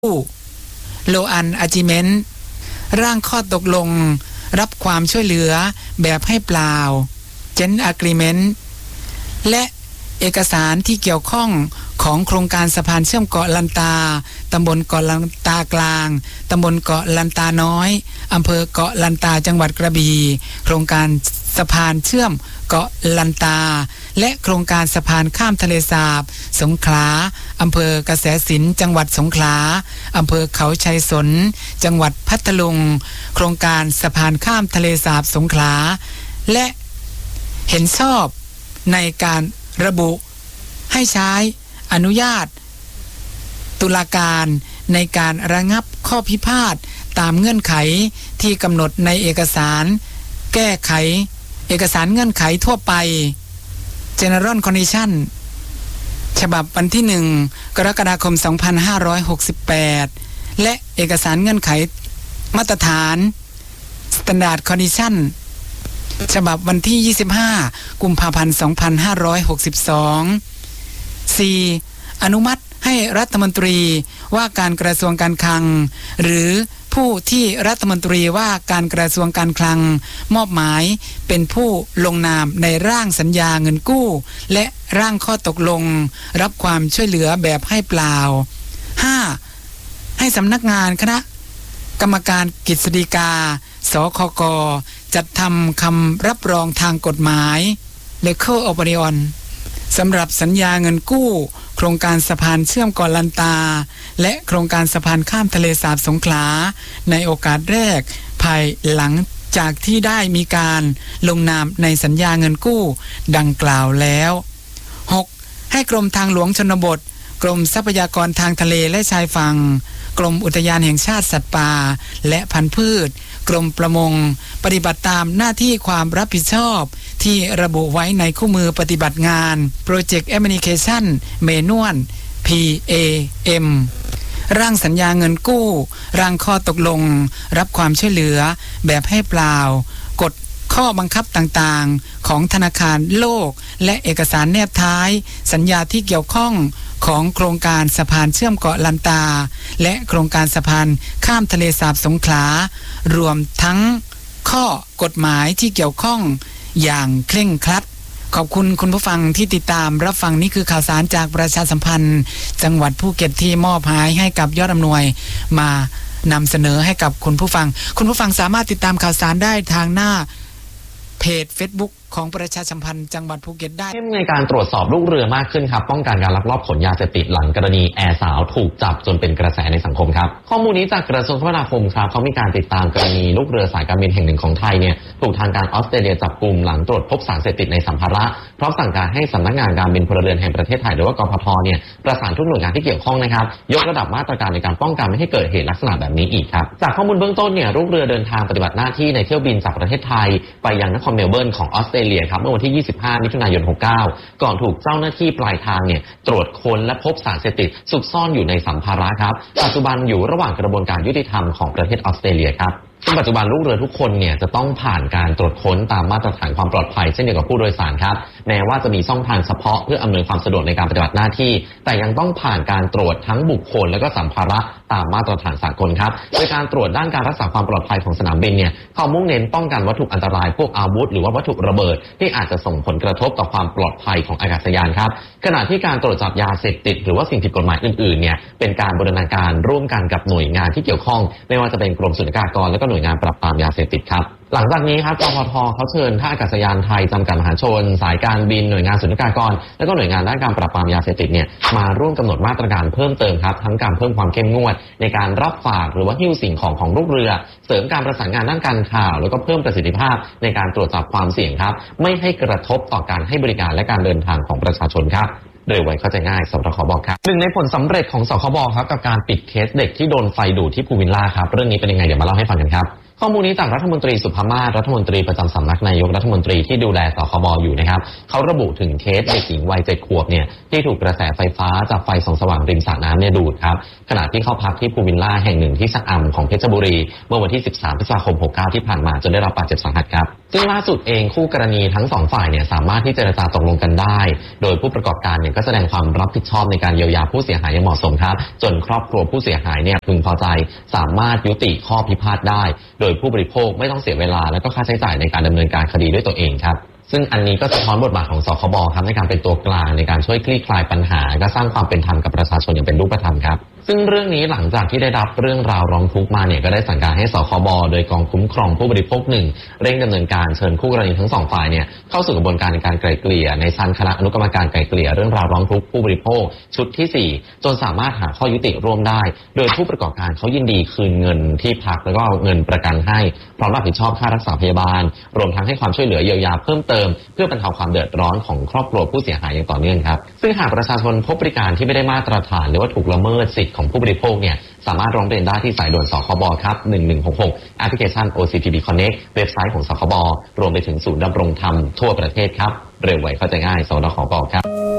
โลอันอาจิเมนต์ร่างข้อตกลงรับความช่วยเหลือแบบให้เปล่าเจนอะกรีเมนต์และเอกสารที่เกี่ยวข้องของโครงการสะพานเชื่อมเกาะลันตาตำบลเกาะลันตากลางตำบลเกาะลันตาน้อยอำเภอเกาะลันตาจังหวัดกระบี่โครงการสะพานเชื่อมเกาะลันตาและโครงการสะพานข้ามทะเลสาบสงขลาอำเภอกระแสสินจังหวัดสงขลาอำเภอเขาชัยสนจังหวัดพัทลุงโครงการสะพานข้ามทะเลสาบสงขลาและเห็นชอบในการระบุให้ใช้อนุญาตตุลาการในการระงับข้อพิพาทตามเงื่อนไขที่กำหนดในเอกสารแก้ไขเอกสารเงื่อนไขทั่วไป General Condition ฉบับวันที่1กรกฎาคม2568และเอกสารเงื่อนไขมาตรฐาน Standard Condition ฉบับวันที่25กุมภาพันธ์2562 4. อนุมัติให้รัฐมนตรีว่าการกระทรวงการคลังหรือผู้ที่รัฐมนตรีว่าการกระทรวงการคลังมอบหมายเป็นผู้ลงนามในร่างสัญญาเงินกู้และร่างข้อตกลงรับความช่วยเหลือแบบให้เปล่า 5. ให้สำนักงานคณะกรรมการกฤษฎีกาสคก.จัดทำคำรับรองทางกฎหมาย Legal Opinion สำหรับสัญญาเงินกู้โครงการสะพานเชื่อมเกาะลันตาและโครงการสะพานข้ามทะเลสาบสงขลาในโอกาสแรกภายหลังจากที่ได้มีการลงนามในสัญญาเงินกู้ดังกล่าวแล้ว 6. ให้กรมทางหลวงชนบทกรมทรัพยากรทางทะเลและชายฝั่งกรมอุทยานแห่งชาติสัตว์ป่าและพันธุ์พืชกรมประมงปฏิบัติตามหน้าที่ความรับผิดชอบที่ระบุไว้ในคู่มือปฏิบัติงาน Project Application Manual PAM ร่างสัญญาเงินกู้ร่างข้อตกลงรับความช่วยเหลือแบบให้เปล่ากฎข้อบังคับต่างๆของธนาคารโลกและเอกสารแนบท้ายสัญญาที่เกี่ยวข้องของโครงการสะพานเชื่อมเกาะลันตาและโครงการสะพานข้ามทะเลสาบสงขลารวมทั้งข้อกฎหมายที่เกี่ยวข้องอย่างเคร่งครัดขอบคุณคุณผู้ฟังที่ติดตามรับฟังนี่คือข่าวสารจากประชาสัมพันธ์จังหวัดภูเก็ตที่มอบให้กับยอดอำนวยมานำเสนอให้กับคุณผู้ฟังสามารถติดตามข่าวสารได้ทางหน้าเพจ Facebook ของประชาสัมพันธ์จังหวัดภูเก็ตได้ในการตรวจสอบลูกเรือมากขึ้นครับป้องกันการลักลอบขนยาเสพติดหลังกรณีแอร์สาวถูกจับจนเป็นกระแสในสังคมครับข้อมูลนี้จากกระทรวงคมนาคมครับเขามีการติดตามกรณีลูกเรือสายการบินแห่งหนึ่งของไทยเนี่ยถูกทางการออสเตรเลียจับกุมหลังตรวจพบสารเสพติดในสัมภาระพร้อมสั่งการให้สำนักงานการบินพลเรือนแห่งประเทศไทยหรือว่ากพทเนี่ยประสานทุกหน่วยงานที่เกี่ยวข้องนะครับยกระดับมาตรการในการป้องกันไม่ให้เกิดเหตุลักษณะแบบนี้อีกครับจากข้อมูลเบื้องต้นเนี่ยลูกเรือเดินทางปฏิบัติหน้าที่ในเที่ยวบินจากประเทศไทยไปยังนครเมลเบิร์นของออสเตรเลียครับเมื่อวันที่25มิถุนายน69ก่อนถูกเจ้าหน้าที่ปลายทางเนี่ยตรวจค้นและพบสารเสพติดซุกซ่อนอยู่ในสัมภาระครับปัจจุบันอยู่ระหว่างกระบวนการยุติธรรมของประเทศออสเตรเลียครับซึ่งปัจจุบันลูกเรือทุกคนเนี่ยจะต้องผ่านการตรวจค้นตามมาตรฐานความปลอดภัยเช่นเดียวกับผู้โดยสารครับแม้ว่าจะมีช่องทางเฉพาะเพื่ออำนวยความสะดวกในการปฏิบัติหน้าที่แต่ยังต้องผ่านการตรวจทั้งบุคคลและก็สัมภาระตามมาตรฐานสากลครับโดยการตรวจด้านการรักษาความปลอดภัยของสนามบินเนี่ยเขามุ่งเน้นป้องกันวัตถุอันตรายพวกอาวุธหรือว่าวัตถุระเบิดที่อาจจะส่งผลกระทบต่อความปลอดภัยของอากาศยานครับขณะที่การตรวจจับยาเสพติดหรือว่าสิ่งผิดกฎหมายอื่นๆเนี่ยเป็นการบูรณาการร่วมกันกับหน่วยงานที่เกี่ยวข้องไม่ว่าจะเป็นกรมศุลกากรและก็หน่วยงานปราบปรามยาเสพติดครับหลังจากนี้ครับกพทเขาเชิญท่าอากาศยานไทยจำกัดมหาชนสายการบินหน่วยงานศุลกากรและก็หน่วยงานด้านการปราบปรามยาเสพติดเนี่ยมาร่วมกำหนดมาตรการเพิ่มเติมครับทั้งการเพิ่มความเข้มงวดในการรับฝากหรือว่าหิ้วสิ่งของลูกเรือเสริมการประสานงานด้านการข่าวแล้วก็เพิ่มประสิทธิภาพในการตรวจจับความเสี่ยงครับไม่ให้กระทบต่อการให้บริการและการเดินทางของประชาชนครับโดยไว้เข้าใจง่ายสคบครับหนึ่งในผลสำเร็จของสคบครับกับการปิดเคสเด็กที่โดนไฟดูดที่ภูวิลล่าครับเรื่องนี้เป็นยังไงเดี๋ยวมาเล่าให้ฟังกันครับข้อมูลนี้จากรัฐมนตรีสุภมาศรัฐมนตรีประจำสำนักนายกรัฐมนตรีที่ดูแลสคบอยู่นะครับเขาระบุถึงเคสเด็กหญิงวัย7 ขวบเนี่ยที่ถูกกระแสไฟฟ้าจากไฟส่องสว่างริมสระน้ำเนี่ยดูดครับขณะที่เข้าพักที่พูลวิลล่าแห่งหนึ่งที่ชะอำของเพชรบุรีเมื่อวันที่13 พฤษภาคม 69ที่ผ่านมาจนได้รับบาดเจ็บสาหัสครับซึ่งล่าสุดเองคู่กรณีทั้ง2ฝ่ายเนี่ยสามารถที่เจรจาตกลงกันได้โดยผู้ประกอบการเนี่ยก็แสดงความรับผิดชอบในการเยียวยาผู้เสียหายอย่างเหมาะสมครับจนครอบครัวผู้เสียหายเนี่ยพึงพอใจสามารถยุติข้อพิพาทได้โดยผู้บริโภคไม่ต้องเสียเวลาและก็ค่าใช้จ่ายในการดำเนินการคดีด้วยตัวเองครับซึ่งอันนี้ก็สะท้อนบทบาทของสคบครับในการเป็นตัวกลางในการช่วยคลี่คลายปัญหาและสร้างความเป็นธรรมกับประชาชนอย่างเป็นรูปธรรมครับซึ่งเรื่องนี้หลังจากที่ได้รับเรื่องราวร้องทุกข์มาเนี่ยก็ได้สั่งการให้สคบโดยกองคุ้มครองผู้บริโภค1เร่งดำเนินการเชิญคู่กรณีทั้ง2ฝ่ายเนี่ยเข้าสู่กระบวนการในการไกล่เกลี่ยในชั้นคณะอนุกรรมการไกล่เกลี่ยเรื่องราวร้องทุกข์ผู้บริโภคชุดที่4จนสามารถหาข้อยุติร่วมได้โดยผู้ประกอบการเขายินดีคืนเงินที่พักแล้วก็เงินประกันให้พร้อมรับผิดชอบค่ารักษาพยาบาลรวมทั้งให้ความช่วยเหลือเยียวยาเพิ่มเติมเพื่อบรรเทาความเดือดร้อนของครอบครัวผู้เสียหายอย่างต่อเนื่องครับซึ่งหากประชาชนพบบริการที่ไม่ได้มาตรฐานหรือว่าถูกละเมิดสิทธิของผู้บริโภคเนี่ยสามารถร้องเรียนได้ที่สายด่วนสคบครับ1166แอปพลิเคชัน OCPB Connect เว็บไซต์ของสคบรวมไปถึงศูนย์ดำรงธรรมทั่วประเทศครับเร็วไวเข้าใจง่ายสนข.ครับ